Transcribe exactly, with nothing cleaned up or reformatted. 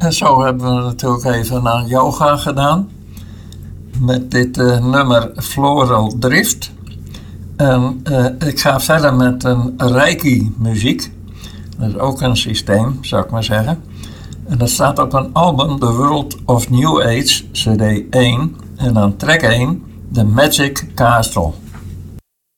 En zo hebben we natuurlijk even aan yoga gedaan. Met dit uh, nummer Floral Drift. En uh, ik ga verder met een Reiki muziek. Dat is ook een systeem, zou ik maar zeggen. En dat staat op een album, The World of New Age, C D één. En dan track één, The Magic Castle.